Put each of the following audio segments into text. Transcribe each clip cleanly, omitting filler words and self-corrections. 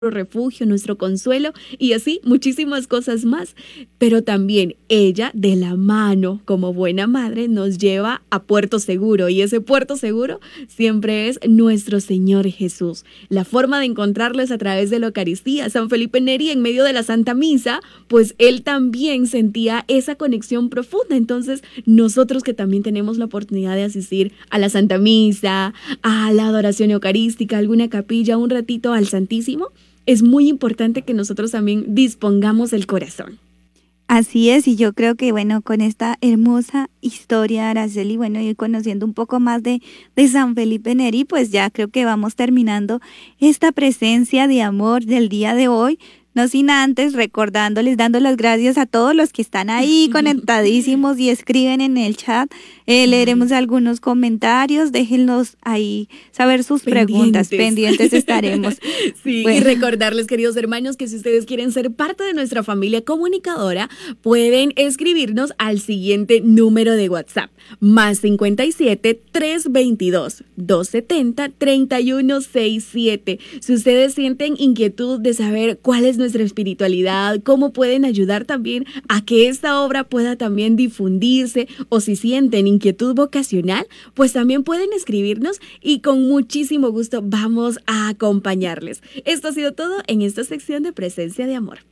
refugio, nuestro consuelo y así muchísimas cosas más. Pero también ella, de la mano, como buena madre, nos lleva a puerto seguro y ese puerto seguro siempre es nuestro Señor Jesús. La forma de encontrarlo es a través de la Eucaristía. San Felipe Neri, en medio de la Santa Misa, pues él también sentía esa conexión profunda. Entonces, nosotros que también tenemos la oportunidad de asistir a la Santa Misa, a la adoración eucarística, a alguna capilla, un ratito al Santísimo, es muy importante que nosotros también dispongamos el corazón. Así es, y yo creo que, bueno, con esta hermosa historia, Araceli, bueno, y conociendo un poco más de San Felipe Neri, pues ya creo que vamos terminando esta presencia de amor del día de hoy. No sin antes recordándoles, dando las gracias a todos los que están ahí conectadísimos y escriben en el chat. Leeremos algunos comentarios, déjenlos ahí saber sus preguntas, pendientes estaremos. Sí, bueno. Y recordarles, queridos hermanos, que si ustedes quieren ser parte de nuestra familia comunicadora, pueden escribirnos al siguiente número de WhatsApp, +57 322 270 3167. Si ustedes sienten inquietud de saber cuál es nuestra espiritualidad, cómo pueden ayudar también a que esta obra pueda también difundirse, o si sienten inquietud vocacional, pues también pueden escribirnos y con muchísimo gusto vamos a acompañarles. Esto ha sido todo en esta sección de Presencia de Amor.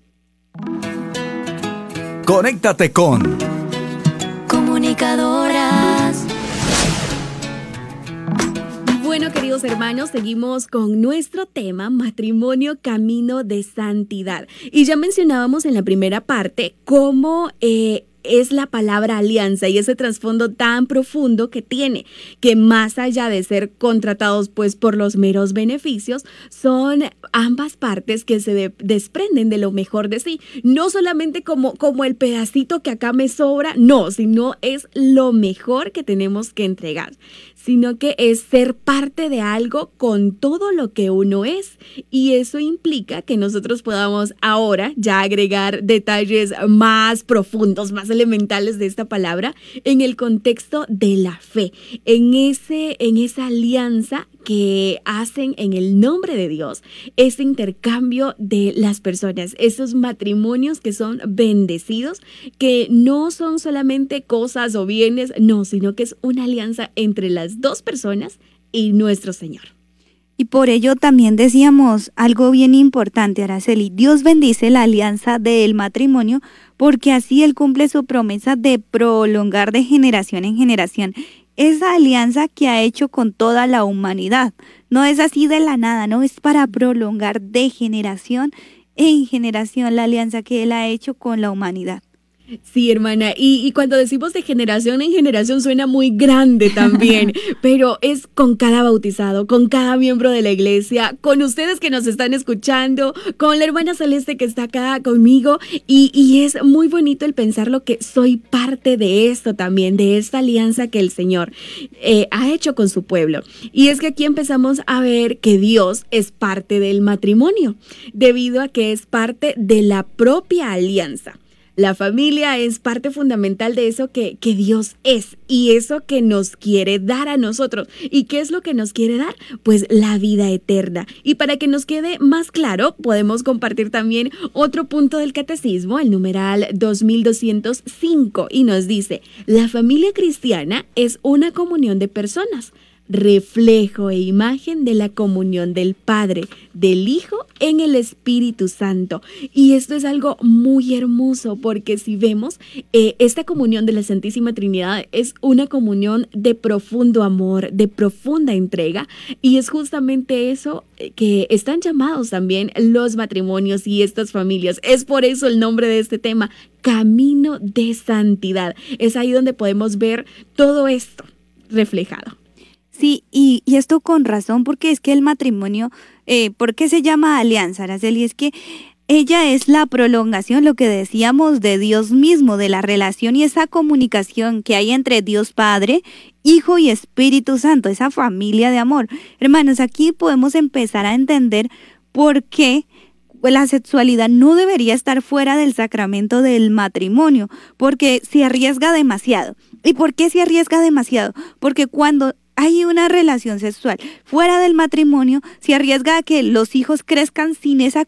Conéctate con Comunicadoras. Bueno, queridos hermanos, seguimos con nuestro tema, matrimonio, camino de santidad. Y ya mencionábamos en la primera parte cómo es la palabra alianza y ese trasfondo tan profundo que tiene, que más allá de ser contratados pues por los meros beneficios, son ambas partes que se desprenden de lo mejor de sí, no solamente como el pedacito que acá me sobra, no, sino es lo mejor que tenemos que entregar, sino que es ser parte de algo con todo lo que uno es, y eso implica que nosotros podamos ahora ya agregar detalles más profundos, más elementales de esta palabra en el contexto de la fe, en esa alianza que hacen en el nombre de Dios, ese intercambio de las personas, esos matrimonios que son bendecidos, que no son solamente cosas o bienes, no, sino que es una alianza entre las dos personas y nuestro Señor. Y por ello también decíamos algo bien importante, Araceli. Dios bendice la alianza del matrimonio porque así Él cumple su promesa de prolongar de generación en generación esa alianza que ha hecho con toda la humanidad. No es así de la nada, no es para prolongar de generación en generación la alianza que Él ha hecho con la humanidad. Sí, hermana, y cuando decimos de generación en generación suena muy grande también, pero es con cada bautizado, con cada miembro de la iglesia, con ustedes que nos están escuchando, con la hermana Celeste que está acá conmigo, y es muy bonito el pensarlo que soy parte de esto también, de esta alianza que el Señor ha hecho con su pueblo. Y es que aquí empezamos a ver que Dios es parte del matrimonio, debido a que es parte de la propia alianza. La familia es parte fundamental de eso que Dios es y eso que nos quiere dar a nosotros. ¿Y qué es lo que nos quiere dar? Pues la vida eterna. Y para que nos quede más claro, podemos compartir también otro punto del catecismo, el numeral 2205, y nos dice: la familia cristiana es una comunión de personas, reflejo e imagen de la comunión del Padre, del Hijo en el Espíritu Santo. Y esto es algo muy hermoso porque si vemos, esta comunión de la Santísima Trinidad es una comunión de profundo amor, de profunda entrega, y es justamente eso que están llamados también los matrimonios y estas familias. Es por eso el nombre de este tema, Camino de Santidad. Es ahí donde podemos ver todo esto reflejado. Sí, y esto con razón, porque es que el matrimonio, ¿por qué se llama alianza, Araceli? Es que ella es la prolongación, lo que decíamos, de Dios mismo, de la relación y esa comunicación que hay entre Dios Padre, Hijo y Espíritu Santo, esa familia de amor. Hermanos, aquí podemos empezar a entender por qué la sexualidad no debería estar fuera del sacramento del matrimonio, porque se arriesga demasiado. ¿Y por qué se arriesga demasiado? Porque cuando hay una relación sexual fuera del matrimonio, se arriesga a que los hijos crezcan sin esa